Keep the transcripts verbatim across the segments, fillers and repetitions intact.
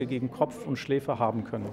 gegen Kopf und Schläfe haben können.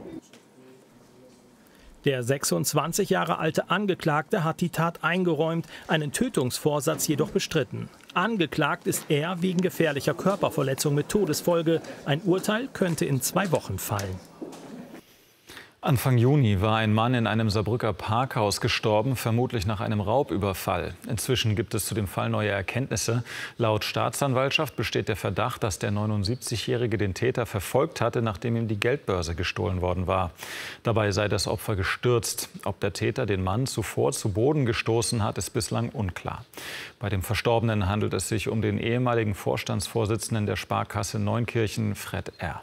Der sechsundzwanzig Jahre alte Angeklagte hat die Tat eingeräumt, einen Tötungsvorsatz jedoch bestritten. Angeklagt ist er wegen gefährlicher Körperverletzung mit Todesfolge. Ein Urteil könnte in zwei Wochen fallen. Anfang Juni war ein Mann in einem Saarbrücker Parkhaus gestorben, vermutlich nach einem Raubüberfall. Inzwischen gibt es zu dem Fall neue Erkenntnisse. Laut Staatsanwaltschaft besteht der Verdacht, dass der neunundsiebzigjährige den Täter verfolgt hatte, nachdem ihm die Geldbörse gestohlen worden war. Dabei sei das Opfer gestürzt. Ob der Täter den Mann zuvor zu Boden gestoßen hat, ist bislang unklar. Bei dem Verstorbenen handelt es sich um den ehemaligen Vorstandsvorsitzenden der Sparkasse Neunkirchen, Fred R.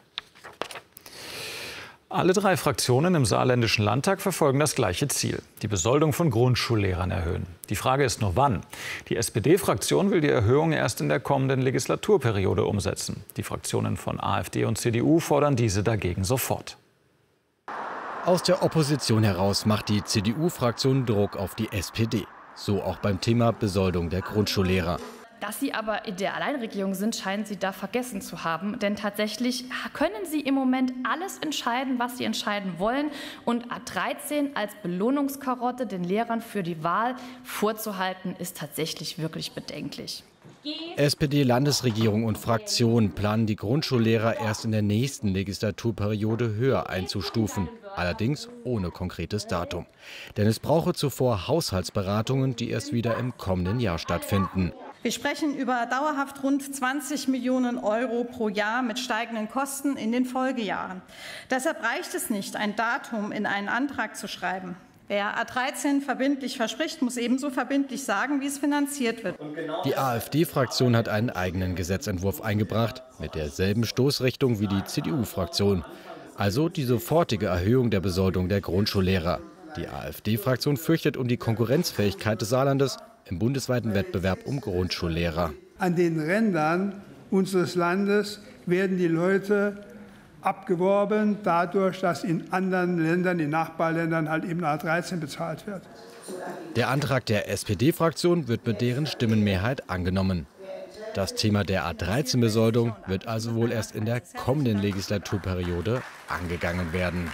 Alle drei Fraktionen im Saarländischen Landtag verfolgen das gleiche Ziel: die Besoldung von Grundschullehrern erhöhen. Die Frage ist nur, wann. Die S P D-Fraktion will die Erhöhung erst in der kommenden Legislaturperiode umsetzen. Die Fraktionen von AfD und C D U fordern diese dagegen sofort. Aus der Opposition heraus macht die C D U-Fraktion Druck auf die S P D. So auch beim Thema Besoldung der Grundschullehrer. Dass Sie aber in der Alleinregierung sind, scheinen Sie da vergessen zu haben. Denn tatsächlich können Sie im Moment alles entscheiden, was Sie entscheiden wollen. Und A dreizehn als Belohnungskarotte den Lehrern für die Wahl vorzuhalten, ist tatsächlich wirklich bedenklich. S P D-Landesregierung und Fraktion planen, die Grundschullehrer erst in der nächsten Legislaturperiode höher einzustufen. Allerdings ohne konkretes Datum. Denn es brauche zuvor Haushaltsberatungen, die erst wieder im kommenden Jahr stattfinden. Wir sprechen über dauerhaft rund zwanzig Millionen Euro pro Jahr mit steigenden Kosten in den Folgejahren. Deshalb reicht es nicht, ein Datum in einen Antrag zu schreiben. Wer A dreizehn verbindlich verspricht, muss ebenso verbindlich sagen, wie es finanziert wird. Die AfD-Fraktion hat einen eigenen Gesetzentwurf eingebracht, mit derselben Stoßrichtung wie die C D U-Fraktion. Also die sofortige Erhöhung der Besoldung der Grundschullehrer. Die AfD-Fraktion fürchtet um die Konkurrenzfähigkeit des Saarlandes im bundesweiten Wettbewerb um Grundschullehrer. An den Rändern unseres Landes werden die Leute abgeworben, dadurch, dass in anderen Ländern, in Nachbarländern, halt eben A dreizehn bezahlt wird. Der Antrag der S P D-Fraktion wird mit deren Stimmenmehrheit angenommen. Das Thema der A dreizehn-Besoldung wird also wohl erst in der kommenden Legislaturperiode angegangen werden.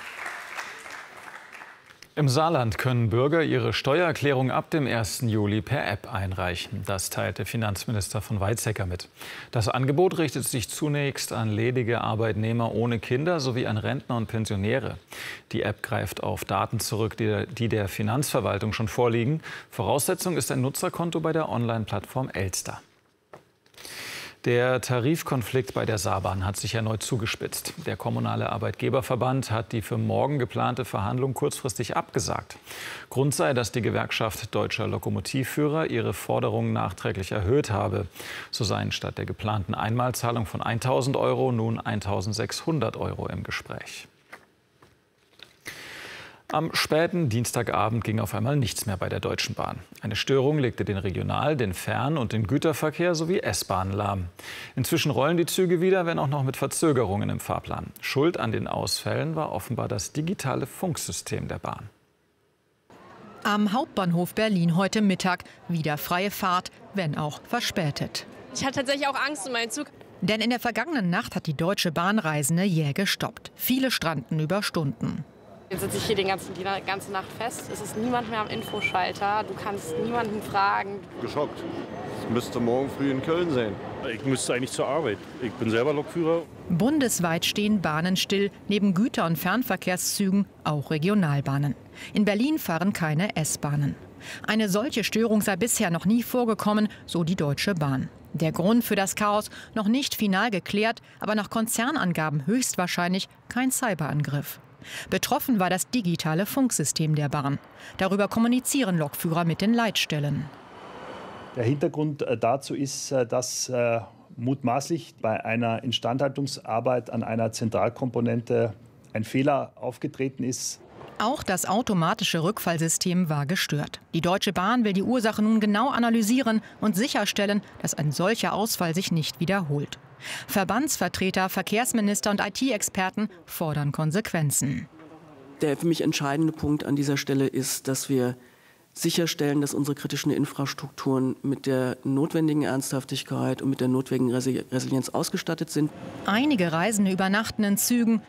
Im Saarland können Bürger ihre Steuererklärung ab dem ersten Juli per App einreichen. Das teilte Finanzminister von Weizsäcker mit. Das Angebot richtet sich zunächst an ledige Arbeitnehmer ohne Kinder sowie an Rentner und Pensionäre. Die App greift auf Daten zurück, die, die der Finanzverwaltung schon vorliegen. Voraussetzung ist ein Nutzerkonto bei der Online-Plattform Elster. Der Tarifkonflikt bei der Saarbahn hat sich erneut zugespitzt. Der kommunale Arbeitgeberverband hat die für morgen geplante Verhandlung kurzfristig abgesagt. Grund sei, dass die Gewerkschaft Deutscher Lokomotivführer ihre Forderungen nachträglich erhöht habe. So seien statt der geplanten Einmalzahlung von eintausend Euro nun eintausendsechshundert Euro im Gespräch. Am späten Dienstagabend ging auf einmal nichts mehr bei der Deutschen Bahn. Eine Störung legte den Regional-, den Fern- und den Güterverkehr sowie S-Bahnen lahm. Inzwischen rollen die Züge wieder, wenn auch noch mit Verzögerungen im Fahrplan. Schuld an den Ausfällen war offenbar das digitale Funksystem der Bahn. Am Hauptbahnhof Berlin heute Mittag wieder freie Fahrt, wenn auch verspätet. Ich hatte tatsächlich auch Angst um meinen Zug. Denn in der vergangenen Nacht hat die Deutsche Bahn Reisende jäh gestoppt. Viele stranden über Stunden. Jetzt sitze ich hier den ganzen, die ganze Nacht fest. Es ist niemand mehr am Infoschalter. Du kannst niemanden fragen. Geschockt. Ich müsste morgen früh in Köln sein. Ich müsste eigentlich zur Arbeit. Ich bin selber Lokführer. Bundesweit stehen Bahnen still, neben Güter- und Fernverkehrszügen auch Regionalbahnen. In Berlin fahren keine S-Bahnen. Eine solche Störung sei bisher noch nie vorgekommen, so die Deutsche Bahn. Der Grund für das Chaos noch nicht final geklärt, aber nach Konzernangaben höchstwahrscheinlich kein Cyberangriff. Betroffen war das digitale Funksystem der Bahn. Darüber kommunizieren Lokführer mit den Leitstellen. Der Hintergrund dazu ist, dass äh, mutmaßlich bei einer Instandhaltungsarbeit an einer Zentralkomponente ein Fehler aufgetreten ist. Auch das automatische Rückfallsystem war gestört. Die Deutsche Bahn will die Ursache nun genau analysieren und sicherstellen, dass ein solcher Ausfall sich nicht wiederholt. Verbandsvertreter, Verkehrsminister und I T-Experten fordern Konsequenzen. Der für mich entscheidende Punkt an dieser Stelle ist, dass wir sicherstellen, dass unsere kritischen Infrastrukturen mit der notwendigen Ernsthaftigkeit und mit der notwendigen Resilienz ausgestattet sind. Einige Reisende übernachten in Zügen,